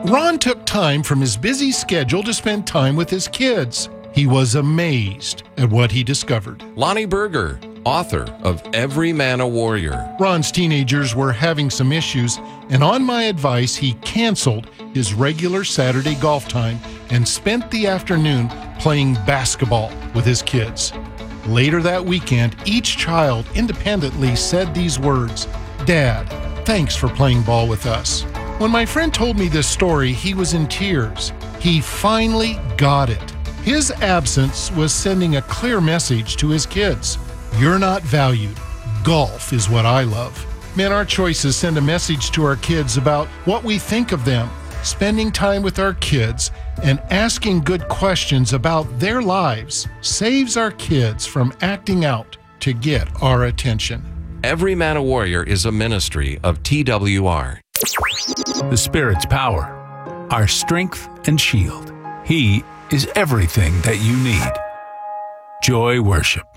Ron took time from his busy schedule to spend time with his kids. He was amazed at what he discovered. Lonnie Berger, author of Every Man a Warrior. Ron's teenagers were having some issues, and on my advice, he canceled his regular Saturday golf time and spent the afternoon playing basketball with his kids. Later that weekend, each child independently said these words, "Dad, thanks for playing ball with us." When my friend told me this story, he was in tears. He finally got it. His absence was sending a clear message to his kids. You're not valued. Golf is what I love. Man, our choices send a message to our kids about what we think of them. Spending time with our kids and asking good questions about their lives saves our kids from acting out to get our attention. Every Man a Warrior is a ministry of TWR. The Spirit's power, our strength and shield. He is everything that you need. Joy Worship.